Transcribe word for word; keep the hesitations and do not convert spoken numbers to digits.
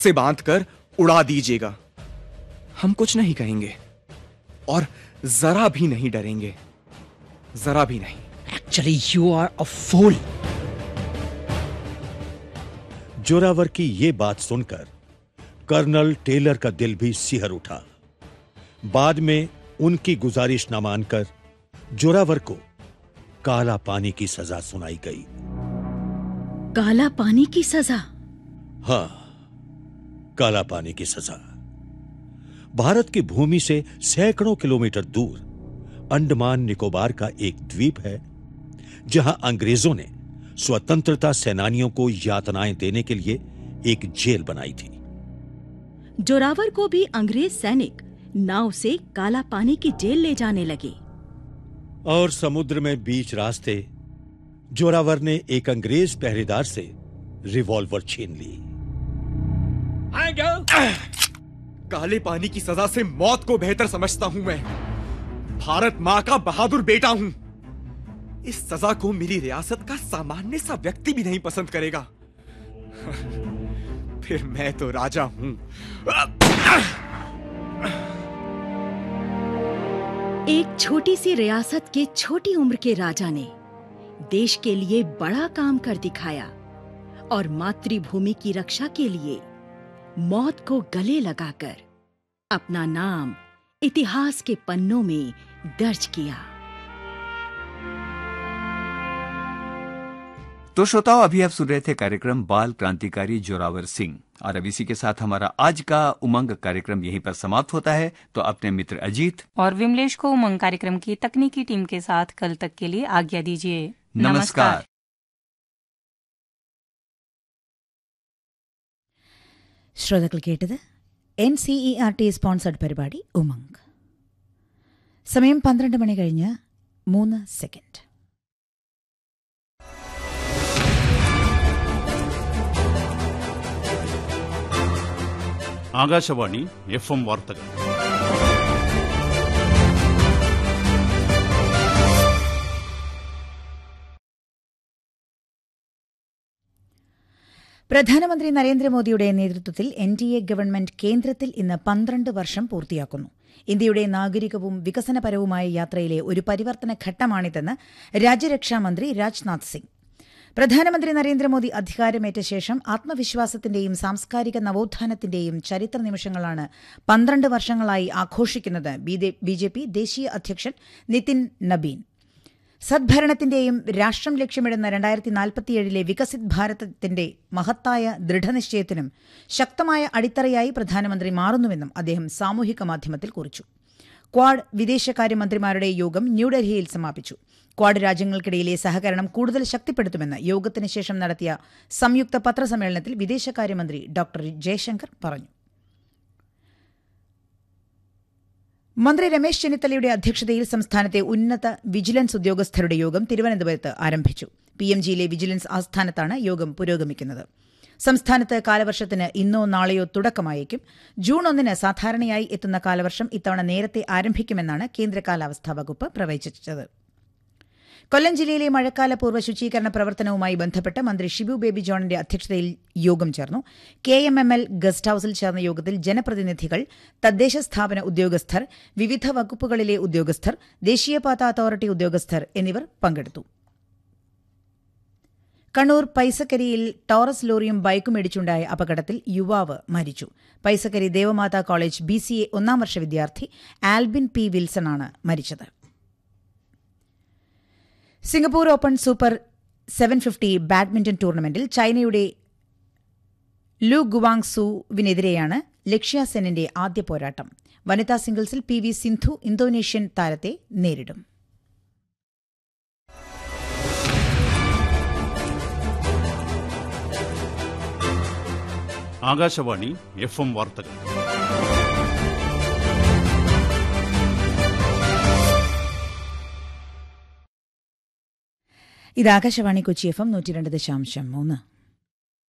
से बांधकर उड़ा दीजिएगा। हम कुछ नहीं कहेंगे और जरा भी नहीं डरेंगे, जरा भी नहीं। Actually, you are a fool. Zorawar की ये बात सुनकर कर्नल टेलर का दिल भी सिहर उठा। बाद में उनकी गुजारिश न मानकर जोरावर को काला पानी की सजा सुनाई गई। काला पानी की सजा? हां, काला पानी की सजा। भारत की भूमि से सैकड़ों किलोमीटर दूर अंडमान निकोबार का एक द्वीप है, जहां अंग्रेजों ने स्वतंत्रता सेनानियों को यातनाएं देने के लिए एक जेल बनाई थी। जोरावर को भी अंग्रेज सैनिक नाव से काला पानी की जेल ले जाने लगे। और समुद्र में बीच रास्ते जोरावर ने एक अंग्रेज पहरेदार से रिवॉल्वर छीन ली। काले पानी की सजा से मौत को बेहतर समझता हूं मैं। भारत मां का बहादुर बेटा हूं। इस सजा को मेरी रियासत का सामान्य सा व्यक्ति भी नहीं पसंद करेगा। फिर मैं तो राजा हूं। एक छोटी सी रियासत के छोटी उम्र के राजा ने देश के लिए बड़ा काम कर दिखाया और मातृभूमि की रक्षा के लिए मौत को गले लगाकर अपना नाम इतिहास के पन्नों में दर्ज किया। तो श्रोताओ, अभी आप सुन रहे थे कार्यक्रम बाल क्रांतिकारी जोरावर सिंह, और अब इसी के साथ हमारा आज का उमंग कार्यक्रम यहीं पर समाप्त होता है। तो अपने मित्र अजीत और विमलेश को उमंग कार्यक्रम की तकनीकी टीम के साथ कल तक के लिए आज्ञा दीजिए। नमस्कार। ശ്രോതാക്കൾ കേട്ടത് N C E R T sponsored പരിപാടി ഉമംഗ്. സമയം പന്ത്രണ്ട് മണി കഴിഞ്ഞ് മൂന്ന് സെക്കൻഡ്. ആകാശവാണി എഫ് എം വാർത്തകൾ. പ്രധാനമന്ത്രി നരേന്ദ്രമോദിയുടെ നേതൃത്വത്തിൽ എൻ ഡി എ ഗവൺമെന്റ് കേന്ദ്രത്തിൽ ഇന്ന് പന്ത്രണ്ട് വർഷം പൂർത്തിയാക്കുന്നു. ഇന്ത്യയുടെ നാഗരികവും വികസനപരവുമായ യാത്രയിലെ ഒരു പരിവർത്തന ഘട്ടമാണിതെന്ന് രാജ്യരക്ഷാമന്ത്രി രാജ്നാഥ് സിംഗ്. പ്രധാനമന്ത്രി നരേന്ദ്രമോദി അധികാരമേറ്റ ശേഷം ആത്മവിശ്വാസത്തിന്റെയും സാംസ്കാരിക നവോത്ഥാനത്തിന്റെയും ചരിത്ര നിമിഷങ്ങളാണ് പന്ത്രണ്ട് വർഷങ്ങളായി ആഘോഷിക്കുന്നത് ബി ജെ പി ദേശീയ അധ്യക്ഷൻ നിതിൻ നബീൻ. സദ്ഭരണത്തിന്റെയും രാഷ്ട്രം ലക്ഷ്യമിടുന്ന രണ്ടായിരത്തി നാൽപ്പത്തിയേഴിലെ വികസിത് ഭാരതത്തിന്റെ മഹത്തായ ദൃഢനിശ്ചയത്തിനും ശക്തമായ അടിത്തറയായി പ്രധാനമന്ത്രി മാറുന്നുവെന്നും അദ്ദേഹം സാമൂഹിക മാധ്യമത്തിൽ കുറിച്ചു. ക്വാഡ് വിദേശകാര്യമന്ത്രിമാരുടെ യോഗം ന്യൂഡൽഹിയിൽ സമാപിച്ചു. ക്വാഡ് രാജ്യങ്ങൾക്കിടയിലെ സഹകരണം കൂടുതൽ ശക്തിപ്പെടുത്തുമെന്ന് യോഗത്തിന് ശേഷം നടത്തിയ സംയുക്ത പത്രസമ്മേളനത്തിൽ വിദേശകാര്യമന്ത്രി ഡോക്ടർ ജയശങ്കർ പറഞ്ഞു. മന്ത്രി രമേശ് ചെന്നിത്തലയുടെ അധ്യക്ഷതയിൽ സംസ്ഥാനത്തെ ഉന്നത വിജിലൻസ് ഉദ്യോഗസ്ഥരുടെ യോഗം തിരുവനന്തപുരത്ത് ആരംഭിച്ചു. പി എം ജിയിലെ വിജിലൻസ് ആസ്ഥാനത്താണ് യോഗം പുരോഗമിക്കുന്നത്. സംസ്ഥാനത്ത് കാലവർഷത്തിന് ഇന്നോ നാളെയോ തുടക്കമായേക്കും. ജൂൺ ഒന്നിന് സാധാരണയായി എത്തുന്ന കാലവർഷം ഇത്തവണ നേരത്തെ ആരംഭിക്കുമെന്നാണ് കേന്ദ്ര കാലാവസ്ഥാ വകുപ്പ് പ്രവചിച്ചത്. കൊല്ലം ജില്ലയിലെ മഴക്കാലപൂർവ്വ ശുചീകരണ പ്രവർത്തനവുമായി ബന്ധപ്പെട്ട് മന്ത്രി ഷിബു ബേബി ജോണിന്റെ അധ്യക്ഷതയിൽ യോഗം ചേർന്നു. K M M L guest ഹൌസിൽ ചേർന്ന യോഗത്തിൽ ജനപ്രതിനിധികൾ, തദ്ദേശ സ്ഥാപന ഉദ്യോഗസ്ഥർ, വിവിധ വകുപ്പുകളിലെ ഉദ്യോഗസ്ഥർ, ദേശീയപാത അതോറിറ്റി ഉദ്യോഗസ്ഥർ എന്നിവർ പങ്കെടുത്തു. കണ്ണൂർ പൈസക്കരിയിൽ ടോറസ് ലോറിയും ബൈക്കും ഇടിച്ചുണ്ടായ അപകടത്തിൽ യുവാവ് മരിച്ചു. Paisakkari Devamatha college B C A ഒന്നാം വർഷ വിദ്യാർത്ഥി ആൽബിൻ പി വിൽസണാണ് മരിച്ചത്. Singapore open super seven fifty badminton ടൂർണമെന്റിൽ ചൈനയുടെ ലു ഗുവാങ് സുവിനെതിരെയാണ് ലക്ഷ്യ സെന്നിന്റെ ആദ്യ പോരാട്ടം. വനിതാ സിംഗിൾസിൽ പി വി സിന്ധു ഇന്തോനേഷ്യൻ താരത്തെ നേരിടും. ആകാശവാണി എഫ് എം വാർത്തകൾ. ഇത് ആകാശവാണി കൊച്ചി എഫ് എം നൂറ്റി രണ്ട് ദശാംശം മൂന്ന്.